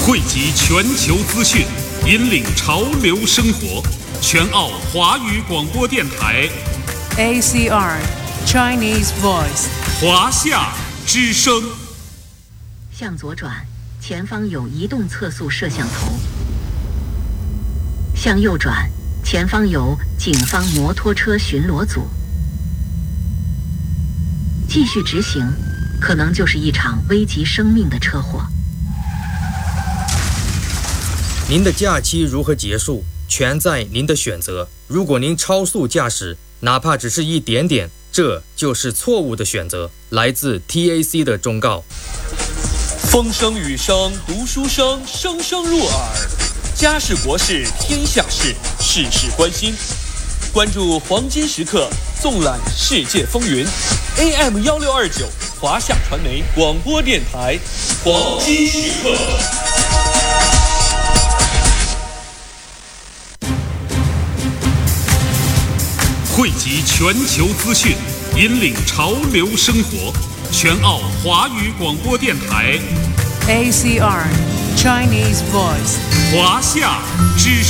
汇集全球资讯，引领潮流生活。全澳华语广播电台 ACR Chinese Voice 华夏之声。 向左转，前方有移动测速摄像头。向右转，前方有警方摩托车巡逻组。继续直行，可能就是一场危及生命的车祸。 您的假期如何结束，全在您的选择。如果您超速驾驶，哪怕只是一点点，这就是错误的选择。来自 TAC 的忠告。 风声雨声读书声，声声入耳。家事国事天下事，事事关心。关注黄金时刻，纵览世界风云。AM1629华夏传媒广播电台，黄金时刻。 汇集全球资讯，引领潮流生活。全澳华语广播电台 ACR Chinese Voice 华夏之声。